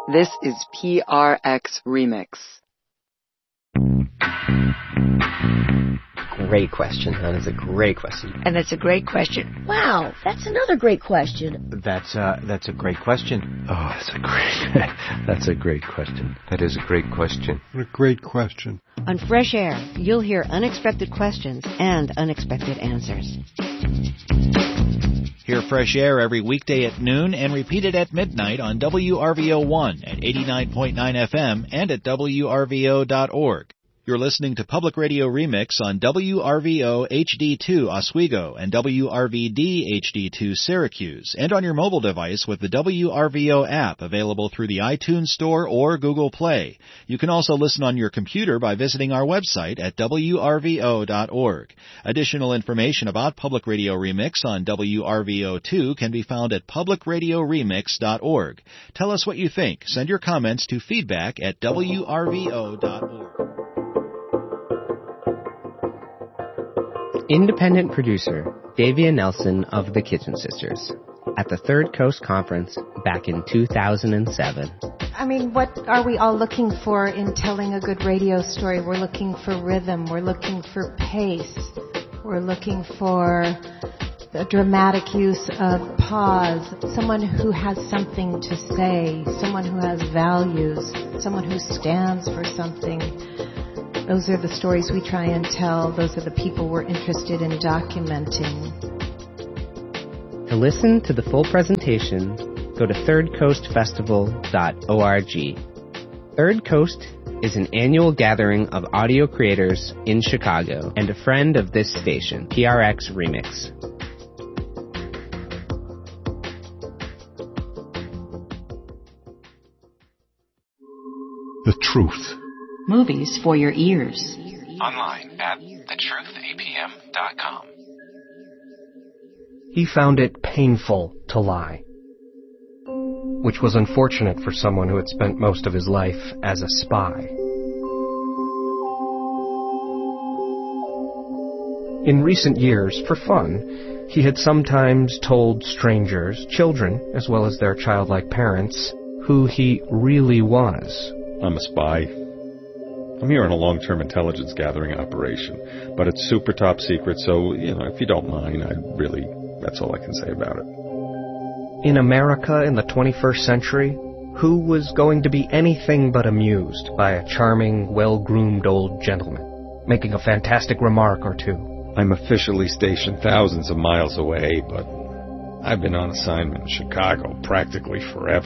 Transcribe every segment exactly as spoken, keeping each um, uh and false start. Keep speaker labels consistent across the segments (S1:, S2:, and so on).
S1: This is P R X Remix.
S2: Great question. That is a great question.
S3: And that's a great question.
S4: Wow, that's another great question.
S5: That's uh, that's a great question.
S6: Oh, that's a great, that's a great question.
S7: That is a great question.
S8: A great question.
S9: On Fresh Air, you'll hear unexpected questions and unexpected answers.
S10: Hear Fresh Air every weekday at noon and repeat it at midnight on W R V O one at eighty-nine point nine F M and at W R V O dot org. You're listening to Public Radio Remix on W R V O H D two Oswego and W R V D H D two Syracuse, and on your mobile device with the W R V O app available through the iTunes Store or Google Play. You can also listen on your computer by visiting our website at W R V O dot org. Additional information about Public Radio Remix on W R V O two can be found at public radio remix dot org. Tell us what you think. Send your comments to feedback at W R V O dot org.
S2: Independent producer Davia Nelson of the Kitchen Sisters at the Third Coast Conference back in two thousand seven.
S11: I mean, what are we all looking for in telling a good radio story? We're looking for rhythm. We're looking for pace. We're looking for the dramatic use of pause. Someone who has something to say. Someone who has values. Someone who stands for something. Those are the stories we try and tell. Those are the people we're interested in documenting.
S2: To listen to the full presentation, go to third coast festival dot org. Third Coast is an annual gathering of audio creators in Chicago and a friend of this station, P R X Remix.
S8: The truth.
S12: Movies for your ears.
S13: Online at the truth A P M dot com.
S14: He found it painful to lie, which was unfortunate for someone who had spent most of his life as a spy. In recent years, for fun, he had sometimes told strangers, children, as well as their childlike parents, who he really was.
S15: I'm a spy. I'm here on a long-term intelligence gathering operation, but it's super top secret, so, you know, if you don't mind, I really, that's all I can say about it.
S14: In America in the twenty-first century, who was going to be anything but amused by a charming, well-groomed old gentleman, making a fantastic remark or two?
S15: I'm officially stationed thousands of miles away, but I've been on assignment in Chicago practically forever.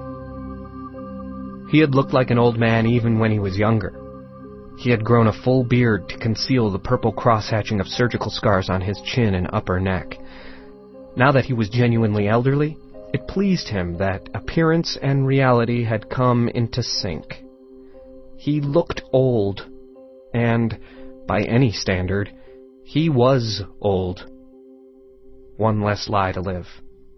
S14: He had looked like an old man even when he was younger. He had grown a full beard to conceal the purple cross-hatching of surgical scars on his chin and upper neck. Now that he was genuinely elderly, it pleased him that appearance and reality had come into sync. He looked old, and, by any standard, he was old. One less lie to live.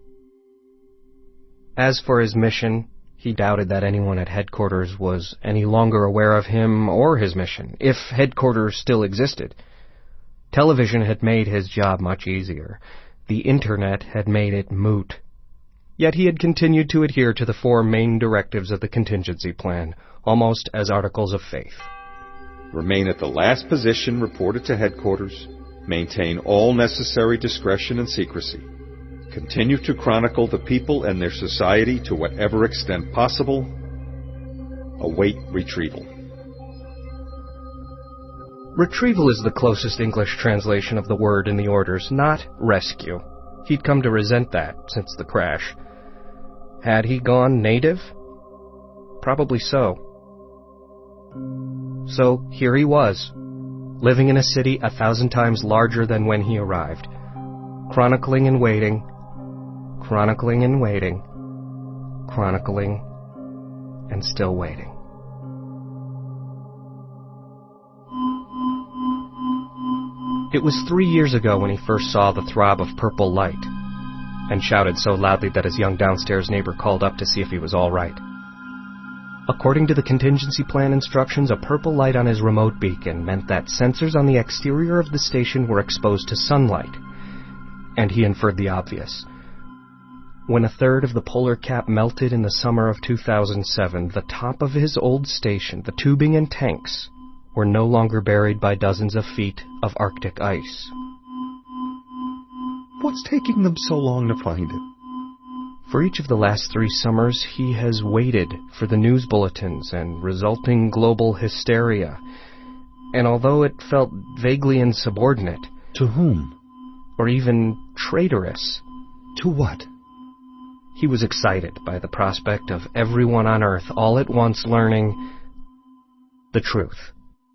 S14: As for his mission, he doubted that anyone at headquarters was any longer aware of him or his mission, if headquarters still existed. Television had made his job much easier. The Internet had made it moot. Yet he had continued to adhere to the four main directives of the contingency plan, almost as articles of faith.
S15: Remain at the last position reported to headquarters. Maintain all necessary discretion and secrecy. Continue to chronicle the people and their society to whatever extent possible. Await retrieval.
S14: Retrieval is the closest English translation of the word in the orders, not rescue. He'd come to resent that since the crash. Had he gone native? Probably so. So here he was, living in a city a thousand times larger than when he arrived, chronicling and waiting, chronicling and waiting, chronicling and still waiting. It was three years ago when he first saw the throb of purple light, and shouted so loudly that his young downstairs neighbor called up to see if he was all right. According to the contingency plan instructions, a purple light on his remote beacon meant that sensors on the exterior of the station were exposed to sunlight, and he inferred the obvious. When a third of the polar cap melted in the summer of two thousand seven, the top of his old station, the tubing and tanks, were no longer buried by dozens of feet of Arctic ice.
S15: What's taking them so long to find it?
S14: For each of the last three summers, he has waited for the news bulletins and resulting global hysteria. And although it felt vaguely insubordinate...
S15: To whom?
S14: Or even traitorous.
S15: To what?
S14: He was excited by the prospect of everyone on Earth all at once learning the truth.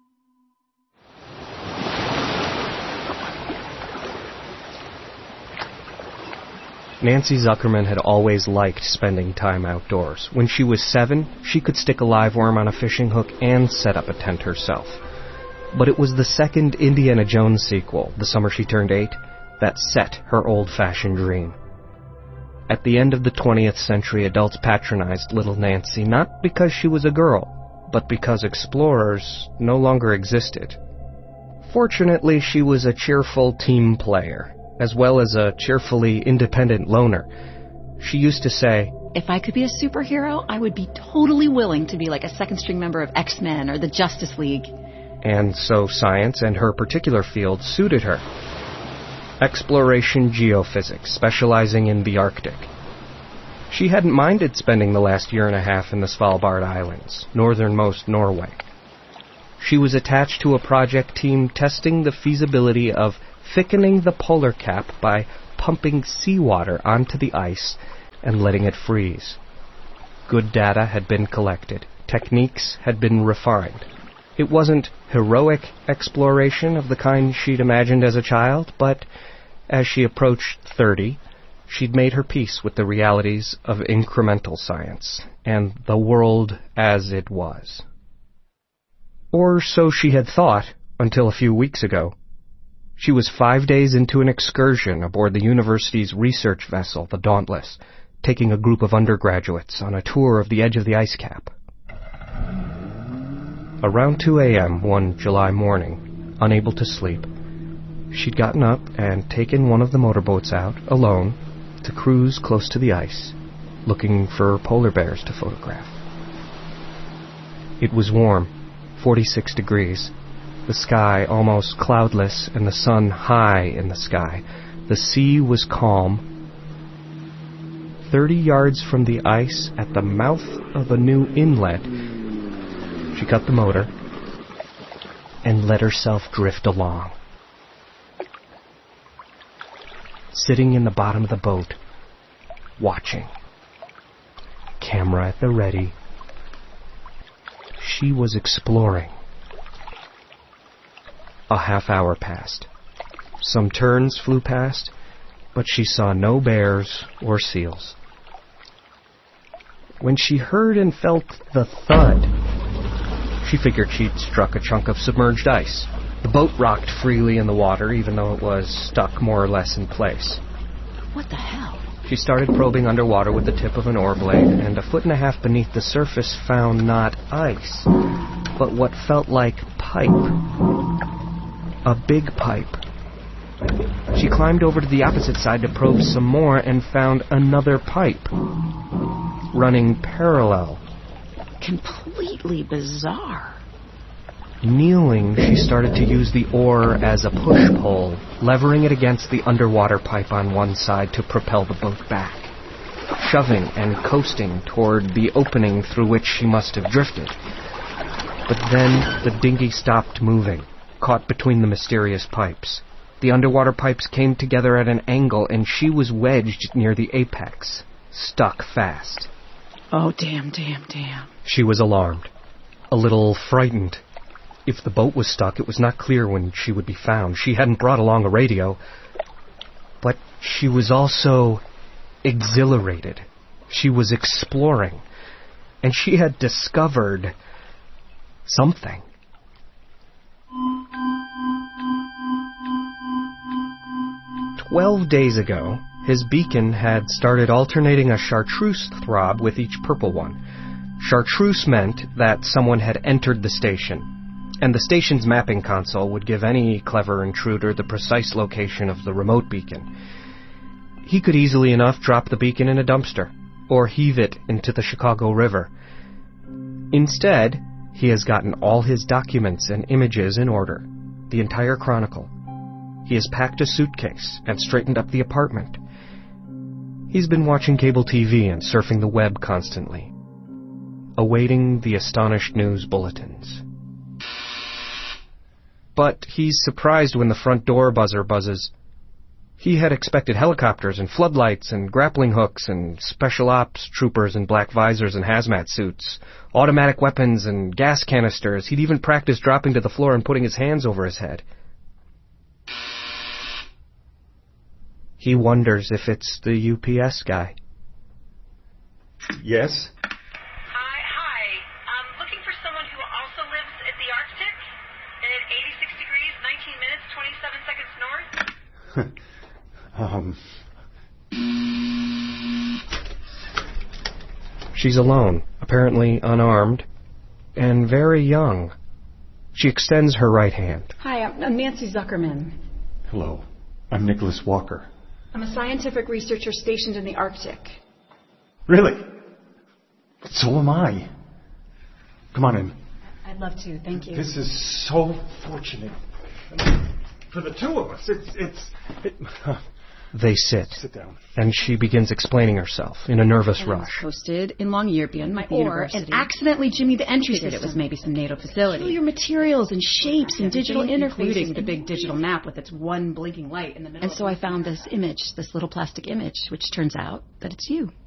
S14: Nancy Zuckerman had always liked spending time outdoors. When she was seven, she could stick a live worm on a fishing hook and set up a tent herself. But it was the second Indiana Jones sequel, the summer she turned eight, that set her old-fashioned dream. At the end of the twentieth century, adults patronized little Nancy, not because she was a girl, but because explorers no longer existed. Fortunately, she was a cheerful team player, as well as a cheerfully independent loner. She used to say,
S12: "If I could be a superhero, I would be totally willing to be like a second-string member of X-Men or the Justice League."
S14: And so science and her particular field suited her. Exploration geophysics, specializing in the Arctic. She hadn't minded spending the last year and a half in the Svalbard Islands, northernmost Norway. She was attached to a project team testing the feasibility of thickening the polar cap by pumping seawater onto the ice and letting it freeze. Good data had been collected. Techniques had been refined. It wasn't heroic exploration of the kind she'd imagined as a child, but as she approached thirty, she'd made her peace with the realities of incremental science and the world as it was. Or so she had thought until a few weeks ago. She was five days into an excursion aboard the university's research vessel, the Dauntless, taking a group of undergraduates on a tour of the edge of the ice cap. Around two a.m. one July morning, unable to sleep, she'd gotten up and taken one of the motorboats out, alone, to cruise close to the ice, looking for polar bears to photograph. It was warm, forty-six degrees, the sky almost cloudless and the sun high in the sky. The sea was calm. Thirty yards from the ice, at the mouth of a new inlet, she cut the motor and let herself drift along. Sitting in the bottom of the boat, watching. Camera at the ready. She was exploring. A half hour passed. Some terns flew past, but she saw no bears or seals. When she heard and felt the thud, she figured she'd struck a chunk of submerged ice. The boat rocked freely in the water, even though it was stuck more or less in place.
S12: What the hell?
S14: She started probing underwater with the tip of an oar blade, and a foot and a half beneath the surface found not ice, but what felt like pipe. A big pipe. She climbed over to the opposite side to probe some more and found another pipe, running parallel.
S12: Completely bizarre.
S14: Kneeling, she started to use the oar as a push-pole, levering it against the underwater pipe on one side to propel the boat back, shoving and coasting toward the opening through which she must have drifted. But then the dinghy stopped moving, caught between the mysterious pipes. The underwater pipes came together at an angle, and she was wedged near the apex, stuck fast.
S12: Oh, damn, damn, damn.
S14: She was alarmed, a little frightened. If the boat was stuck, it was not clear when she would be found. She hadn't brought along a radio. But she was also exhilarated. She was exploring. And she had discovered something. Twelve days ago, his beacon had started alternating a chartreuse throb with each purple one. Chartreuse meant that someone had entered the station, and the station's mapping console would give any clever intruder the precise location of the remote beacon. He could easily enough drop the beacon in a dumpster, or heave it into the Chicago River. Instead, he has gotten all his documents and images in order, the entire Chronicle. He has packed a suitcase and straightened up the apartment. He's been watching cable T V and surfing the web constantly, awaiting the astonished news bulletins. But he's surprised when the front door buzzer buzzes. He had expected helicopters and floodlights and grappling hooks and special ops troopers in black visors and hazmat suits, automatic weapons and gas canisters. He'd even practiced dropping to the floor and putting his hands over his head. He wonders if it's the U P S guy.
S15: Yes?
S3: Hi, hi. I'm looking for someone who also lives at the Arctic at eighty-six degrees, nineteen minutes, twenty-seven seconds north.
S15: um...
S14: She's alone, apparently unarmed, and very young. She extends her right hand.
S12: Hi, I'm, I'm Nancy Zuckerman.
S15: Hello. I'm Nicholas Walker.
S12: I'm a scientific researcher stationed in the Arctic.
S15: Really? So am I. Come on in.
S12: I'd love to, thank you.
S15: This is so fortunate. For the two of us, it's... it's it, uh,
S14: They sit.
S15: Sit down.
S14: And she begins explaining herself in a nervous
S12: I
S14: rush.
S12: was posted in Longyearbyen, my or, and accidentally jimmied the entry system. It was maybe some NATO facility. Peculiar materials and shapes and digital interfaces. Including the big digital map with its one blinking light in the middle. And so I found this image, this little plastic image, which turns out that it's you.